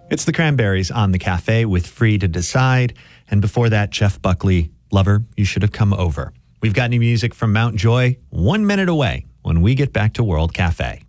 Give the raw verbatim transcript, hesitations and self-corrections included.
It's the Cranberries on the Cafe with Free to Decide. And before that, Jeff Buckley, Lover, You Should Have Come Over. We've got new music from Mount Joy one minute away when we get back to World Cafe.